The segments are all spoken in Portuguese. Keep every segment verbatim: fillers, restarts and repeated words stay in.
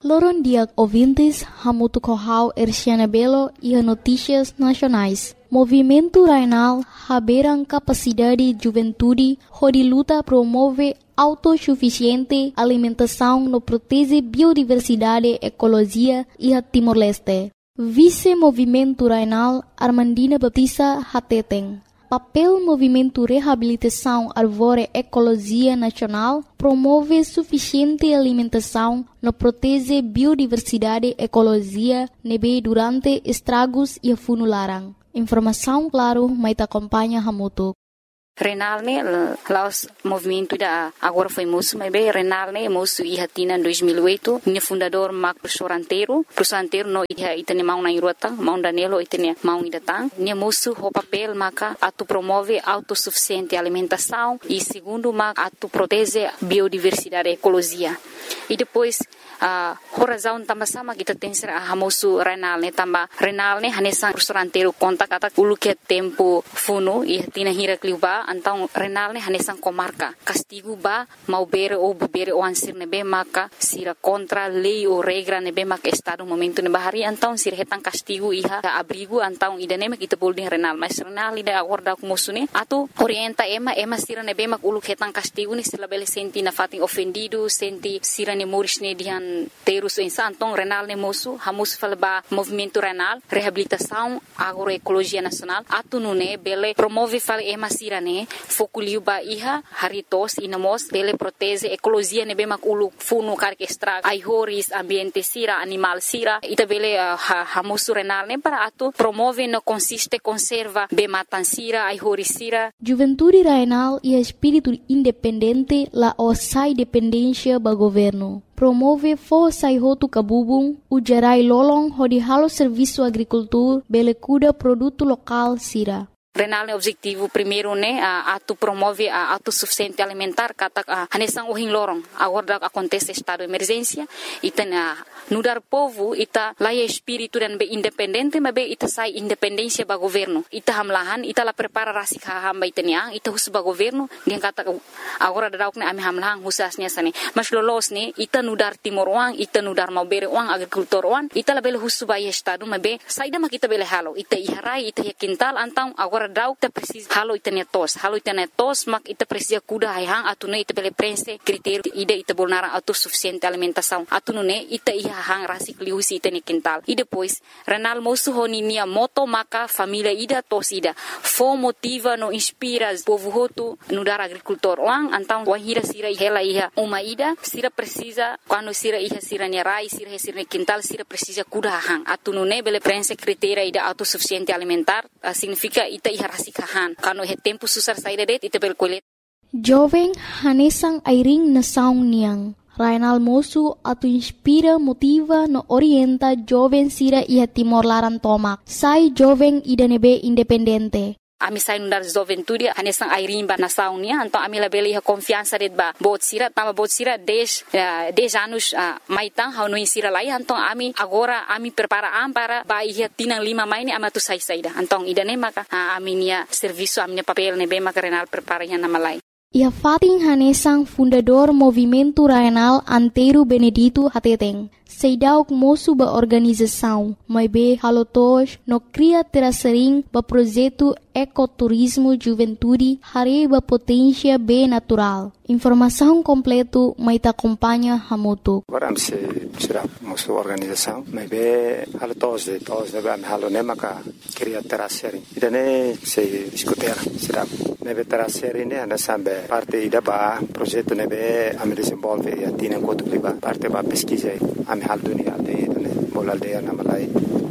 Loron dia ouvintes, Hamutu Kohau Erciana Belo e a Notícias Nacionais. Movimento Rainal haberam capacidade de juventude, onde luta promove autossuficiente alimentação no protege biodiversidade, ecologia e a Timor-Leste. Vice-Movimento Rainal Armandina Batista Hateteng. Papel Movimento Reabilitação Arvore Ecologia Nacional promove suficiente alimentação no protege biodiversidade ecologia nebe durante estragos e funularan. Informação claro, mas acompanha Hamutu. Renal ne laos movimento da agora foi moço, mas bem Renal ne moço e hatina em dois mil e oito, minha fundador Marco Professor Anteiro, Professor Anteiro no ia itene mão na irota, mão Danilo itene mão idatang, minha moço o papel maca atu promove autossuficiente alimentação e segundo maca atu protege biodiversidade ecologia. E depois a uh, razão também sama kita tem ser a moço Renal ne também Renal ne hanesan Professor Anteiro conta kata ulu que tempo funo e hatina hira kliuba então Renal ne hanesan comarca castigo ba mau bere ou bere o ansir nebe maka sira contra lei ou regra nebe maka estado momento ne bahari então sira hetan castigo iha abrigo então idane mak kita bolding Renal mas Renal ida acorda com moço ne atu orienta ema ema sira nebe mak ulu hetan castigo ni sila bele senti na fating ofendido senti sira ne moris ne dihan terus insan então Renal ne moço hamus falba movimento Renal reabilitação agroecologia nacional atu nune bele promove fal ema sira ne fokuliu ba iha haritos inamos bele protege ecologia ne be mak ulu funu kar extra ai horis ambiente sira animal sira ita bele uh, hamus Renal ne para atu promove no consiste conserva be matan sira ai horis sira Juventude Renal e espírito independente la osai dependência ba governo promove força e roto cabubung o gerai lolong hodi halo serviço agricultura bele cuida produto local sira. Renal ne objetivo primeiro ne a atu promove a autossuficiente alimentar kata hanesan ohin lorong agora acontece estado de emergência ita na nudar povo ita laia espírito dan be independente mas be ita sai independência ba governo ita hamlahan ita la prepara rasi hamba ita niang ita hus ba governo dia kata agora dadauk ne ami hamlahan husasnya sane mas lolos ne ita nudar timor wang ita nudar mau bere wang agricultor wang ita la bele hus ba estado mas be saida mak ita bele halo ita iharai ita quintal antang agora dau ita precisa halo ita netos halo ita netos mak ita precisa kuda hang atune ita bele prense critério ida ita bolnara autossuficiente alimentação atune ita iha hang rasi kliusi ita ne quintal e depois Renal moço honinia moto maka família ida tos ida fo motiva no inspira povo hotu no dar agricultor wang antang wahira sira hela iha uma ida sira precisa quando sira iha sira ne rai sira sira ne quintal sira precisa kuda hang atune bele prense critério ida autossuficiente alimentar uh, significa ita iha rasi kahan kano he tempo susar saída det ita bel kolet jovem hanesang airing na saung niang Renal moço atu inspira motiva no orienta jovem sira iha Timor Laran tomak sai jovem ida nebe independente ami sai nundar juventude hanesang airimba na saunia então ami la bele confiança det ba bot sira tama bot sira dez dez anos uh, maitang hau no insira lai então ami agora ami prepara am para ba ia tinang lima mai ni amatu sai saida então idane maka uh, ami nia serviço ami papel ne be maka Renal prepara nya na malai. Ia fating hanesang fundador Movimento Renal Anteiro Benedito Hateteng. Seidauk moço ba organização, mas be halotos no cria terasering ba projeto ecoturismo juventude hare ba potência be natural. Informação completo mai ta acompanha Hamutu. Agora se será moço organização, mas be halotos de tos de ba halo ne maka cria terasering. Idane se discutir será nebe terasering ne ana sambe parte ida ba projeto nebe am desenvolve e atina quanto liba parte ba pesquisa am hal dunia aldeia ne bol aldeia na malai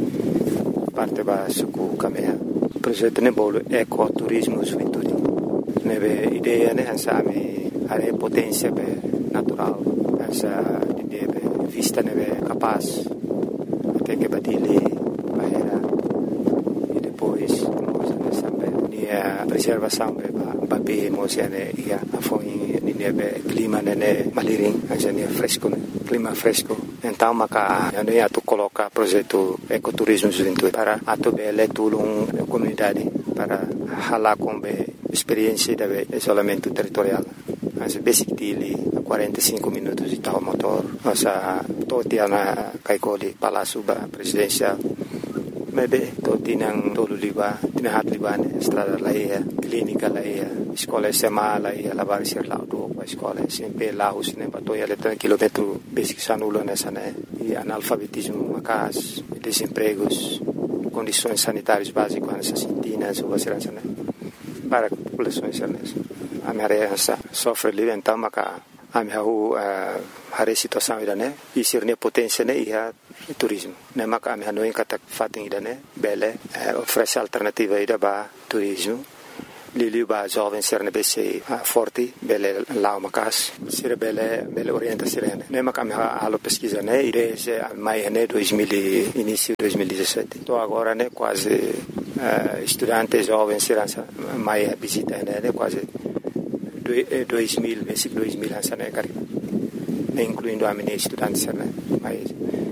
parte ba suku kamea projeto ne bol ecoturismo juventude nebe ideia ne hansa ami are potência be natural hansa ideia be vista nebe capaz até que badile bahera e depois nós ne sambe nia preservação be ba be mosiane ia afoi nebe clima ne maliring hansa ne fresco clima fresco então maka ano ia tu coloca projeto ecoturismo juventude para atu bele tulung comunidade para hala com be experiência de isolamento territorial. Mas basic dele quarenta e cinco minutos de tal motor, nossa toti ana kaikoli Palácio Presidencial. Maybe toti nang tolo liba, tinahat liba ne, estrada laia, clínica laia, escola S M A laia, lavar ser lá do escola S M P lá os ne patoia letra quilômetro basic sanulo nessa né, e analfabetismo macas, desempregos, condições sanitárias básicas nessas cintinas ou vacinas né, para populações nessa. A minha área sofre livre então maca a minha rua a situação ida né, e ser ne potência né e a turismo. Ne maka a minha noin kata fating ida né, bele oferece alternativa ida ba turismo. Lili ba jovem ser ne bese forte bele lá macas ser bele bele orienta ser ne maka a minha alo pesquisa né e desde mai né dois mil início dois mil e dezessete. Tô agora né quase uh, estudante jovem ser mai visita né quase dois mil, basic dois mil, incluindo a minha estudante, mas